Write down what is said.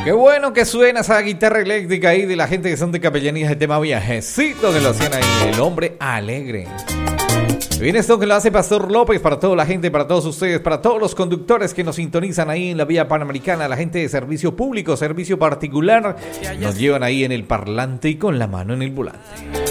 Qué bueno que suena esa guitarra eléctrica ahí de la gente que son de Capellanías de tema viajecito que lo hacían ahí, el hombre alegre. Viene esto que lo hace Pastor López para toda la gente, para todos ustedes, para todos los conductores que nos sintonizan ahí en la vía panamericana, la gente de servicio público, servicio particular, nos llevan ahí en el parlante y con la mano en el volante.